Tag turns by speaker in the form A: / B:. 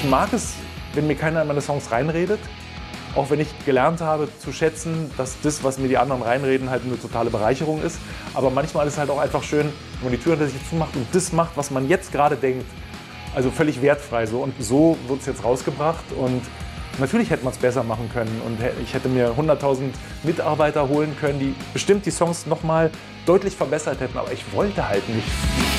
A: mag es, wenn mir keiner in meine Songs reinredet. Auch wenn ich gelernt habe zu schätzen, dass das, was mir die anderen reinreden, halt eine totale Bereicherung ist. Aber manchmal ist es halt auch einfach schön, wenn man die Tür hinter sich zumacht und das macht, was man jetzt gerade denkt. Also völlig wertfrei so. Und so wird es jetzt rausgebracht. Und natürlich hätte man es besser machen können. Und ich hätte mir 100.000 Mitarbeiter holen können, die bestimmt die Songs nochmal deutlich verbessert hätten. Aber ich wollte halt nicht.